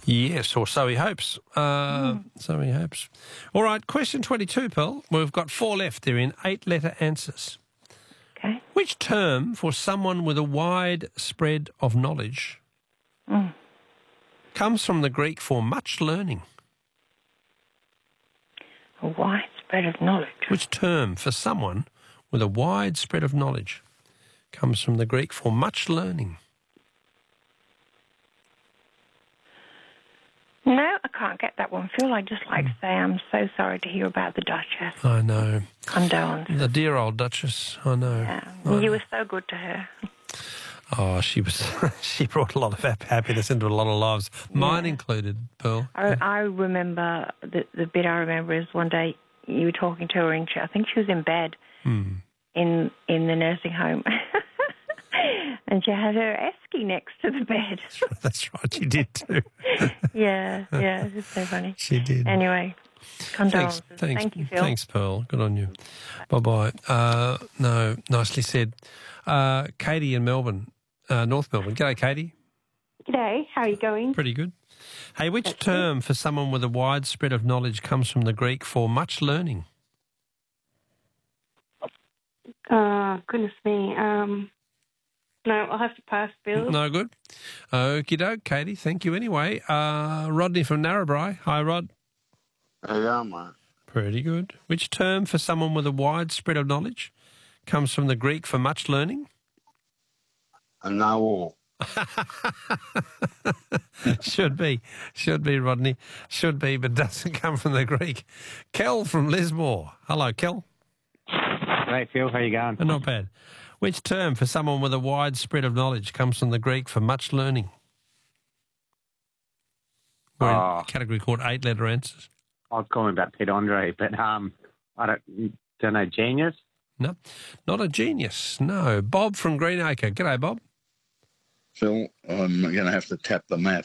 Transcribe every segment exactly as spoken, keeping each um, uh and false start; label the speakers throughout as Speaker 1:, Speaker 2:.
Speaker 1: Yes, or so he hopes. Uh, mm. So he hopes. All right, question twenty-two, Pearl. We've got four left. They're in eight-letter answers.
Speaker 2: Okay.
Speaker 1: Which term for someone with a wide spread of knowledge
Speaker 2: mm.
Speaker 1: comes from the Greek for much learning?
Speaker 2: A wide spread of knowledge.
Speaker 1: Which term for someone with a wide spread of knowledge comes from the Greek for much learning?
Speaker 2: No, I can't get that one, Phil. I'd just like to say I'm so sorry to hear about the Duchess.
Speaker 1: I know.
Speaker 2: Condolences.
Speaker 1: The dear old Duchess, I know.
Speaker 2: Yeah.
Speaker 1: I
Speaker 2: You
Speaker 1: know.
Speaker 2: were so good to her.
Speaker 1: Oh, she was. She brought a lot of happiness into a lot of lives, mine
Speaker 2: yeah.
Speaker 1: included, Pearl.
Speaker 2: I, I remember, the, the bit I remember is one day you were talking to her, and she, I think she was in bed
Speaker 1: hmm.
Speaker 2: in, in the nursing home. And she had her esky next to the bed.
Speaker 1: That's right, she did too.
Speaker 2: yeah, yeah, it's so funny.
Speaker 1: She did.
Speaker 2: Anyway, condolences.
Speaker 1: Thanks, thanks,
Speaker 2: Thank you, Phil.
Speaker 1: Thanks, Pearl. Good on you. Bye-bye. Uh, no, nicely said. Uh, Katie in Melbourne, uh, North Melbourne. G'day, Katie.
Speaker 3: G'day, how are you going?
Speaker 1: Pretty good. Hey, which
Speaker 3: That's
Speaker 1: term
Speaker 3: good.
Speaker 1: for someone with a wide spread of knowledge comes from the Greek for much learning?
Speaker 3: Uh, goodness me. Um, no, I'll have to pass, Bill.
Speaker 1: No good. Okie doke, Katie. Thank you anyway. Uh, Rodney from Narrabri. Hi, Rod.
Speaker 4: How you going, mate?
Speaker 1: Pretty good. Which term for someone with a wide spread of knowledge comes from the Greek for much learning?
Speaker 4: A know-all.
Speaker 1: Should be. Should be, Rodney. Should be, but doesn't come from the Greek. Kel from Lismore. Hello, Kel.
Speaker 5: Hey, Phil. How you going?
Speaker 1: Oh, not bad. Which term for someone with a wide spread of knowledge comes from the Greek for much learning? We're
Speaker 5: Oh.
Speaker 1: in a category called eight-letter answers.
Speaker 5: I was calling about Pete Andre, but um, I don't, don't know, genius?
Speaker 1: No, not a genius. No. Bob from Greenacre. G'day, Bob.
Speaker 6: Phil, I'm going to have to tap the mat.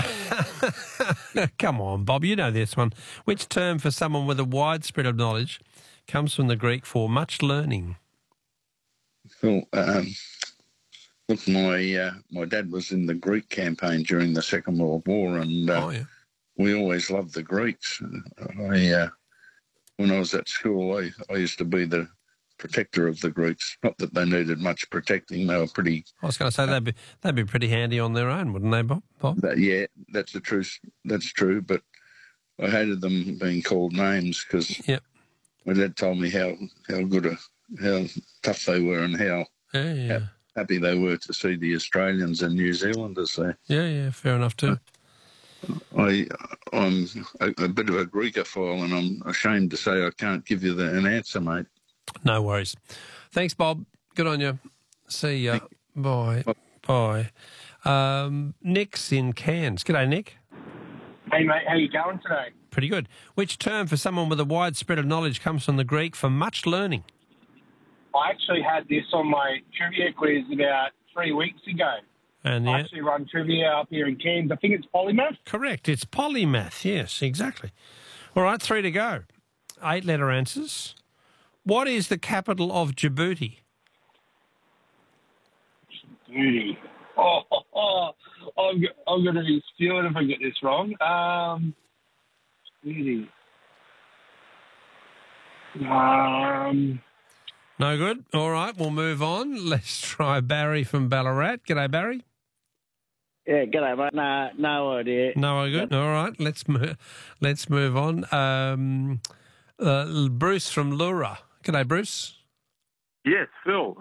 Speaker 1: Come on, Bob. You know this one. Which term for someone with a wide spread of knowledge comes from the Greek for much learning?
Speaker 6: Phil, um, look, my uh, my dad was in the Greek campaign during the Second World War, and uh,
Speaker 1: Oh, yeah.
Speaker 6: we always loved the Greeks. I, uh, when I was at school, I, I used to be the protector of the Greeks. Not that they needed much protecting; they were pretty.
Speaker 1: I was going to say they'd be they'd be pretty handy on their own, wouldn't they, Bob? Bob?
Speaker 6: That, yeah, that's the truth. That's true. But I hated them being called names because
Speaker 1: Yep.
Speaker 6: my dad told me how how good a how tough they were and how
Speaker 1: Yeah, yeah,
Speaker 6: ha- happy they were to see the Australians and New Zealanders there.
Speaker 1: yeah, yeah. Fair enough too.
Speaker 6: I, I'm a, a bit of a Greekophile, and I'm ashamed to say I can't give you the, an answer, mate.
Speaker 1: No worries. Thanks, Bob. Good on you. See ya. Bye. Bye. Um, Nick's in Cairns. G'day, Nick.
Speaker 7: Hey, mate, how you going today?
Speaker 1: Pretty good. Which term for someone with a wide spread of knowledge comes from the Greek for much learning?
Speaker 7: I actually had this on my trivia quiz about three weeks ago.
Speaker 1: And
Speaker 7: I
Speaker 1: yeah,
Speaker 7: actually run trivia up here in Cairns. I think it's polymath.
Speaker 1: correct. It's polymath. Yes, exactly. All right, three to go. Eight-letter answers. What is the capital of Djibouti?
Speaker 7: Beauty. Oh, oh, oh. I'm, go- I'm going to be spewing if I get this wrong. Um, beauty. Um,
Speaker 1: No good. All right, we'll move on. Let's try Barry from Ballarat. G'day, Barry.
Speaker 8: Yeah, g'day, mate. Nah, no idea.
Speaker 1: No good. All right, let's move. Let's move on. Um, uh, Bruce from Lura. G'day, Bruce.
Speaker 9: Yes, Phil.